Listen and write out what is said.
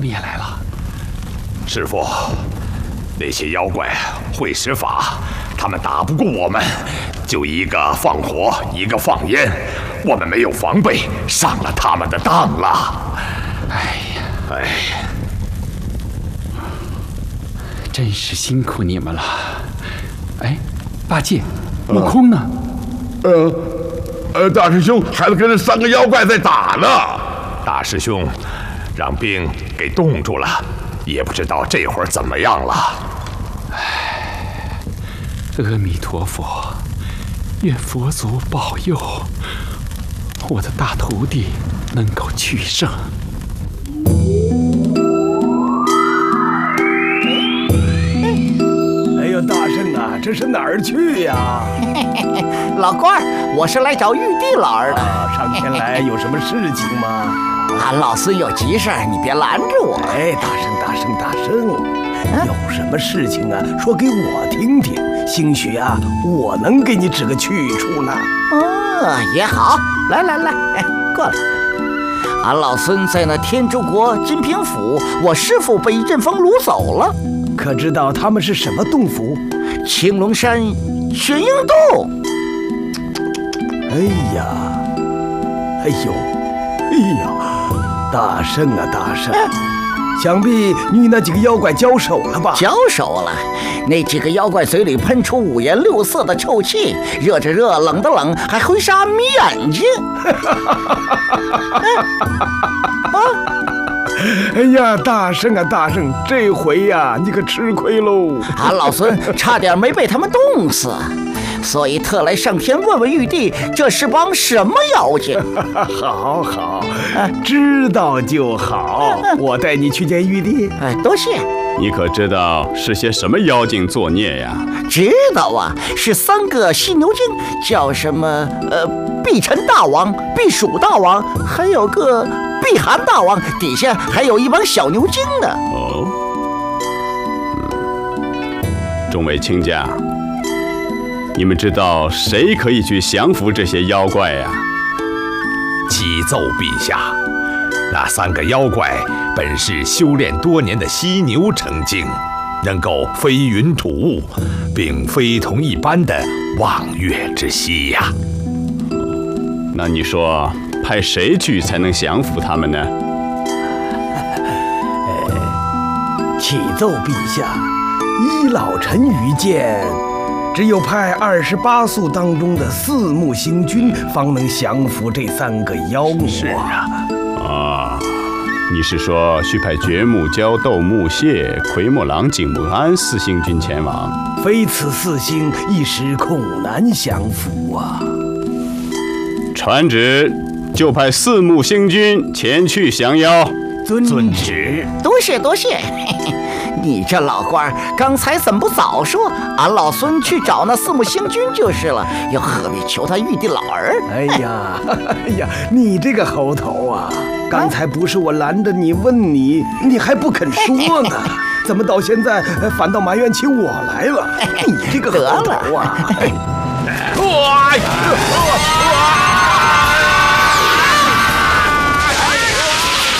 们也来了。 师傅，那些妖怪会施法，他们打不过我们，就一个放火，一个放烟，我们没有防备，上了他们的当了。哎呀， 真是辛苦你们了。哎，八戒，悟空呢？ 大师兄还跟这3个妖怪在打呢。 大师兄让兵给冻住了，也不知道这会儿怎么样了。 阿弥陀佛，愿佛祖保佑我的大徒弟能够取胜。 哎呦，大圣啊，这是哪儿去呀？ 老官儿，我是来找玉帝老儿的。 上天来有什么事情吗？ 俺老孙有急事儿，你别拦着我。 哎，大圣，有什么事情啊？说给我听听，兴许啊，我能给你指个去处呢。 也好，来，过来。俺老孙在那天竺国金平府，我师父被一阵风掳走了。 可知道他们是什么洞府？ 青龙山玄鹰洞。 哎呀，大圣啊，想必你与那几个妖怪交手了吧？ 交手了，那几个妖怪嘴里喷出5颜6色的臭气，热着热，冷的冷，还挥沙眯眼睛。 哎呀，大圣，这回呀，你可吃亏喽！ 俺老孙差点没被他们冻死，所以特来上天问问玉帝，这是帮什么妖精？ 好，知道就好。我带你去见玉帝。 多谢。 你可知道是些什么妖精作孽呀？ 知道啊，是3个犀牛精，叫什么避尘大王、避暑大王，还有个避寒大王，底下还有一帮小牛精呢。 众位卿家，你们知道谁可以去降服这些妖怪呀？ 启奏陛下，那3个妖怪本是修炼多年的犀牛成精，能够飞云吐雾，并非同一般的望月之犀呀。 那你说派谁去才能降服他们呢？ 启奏陛下，依老臣愚见，只有派28宿当中的4目星君，方能降服这3个妖魔。 是啊。 你是说须派掘木蛟、斗木蟹、奎木狼、景木安4星君前往？ 非此4星，一时恐难降服啊！ 传旨，就派4目星君前去降妖。 遵旨。 多谢。你这老官刚才怎么不早说？俺老孙去找那4目星君就是了，又何必求他玉帝老儿？ 哎呀，你这个猴头啊！刚才不是我拦着你问你，你还不肯说呢？怎么到现在反倒埋怨起我来了？你这个猴头啊！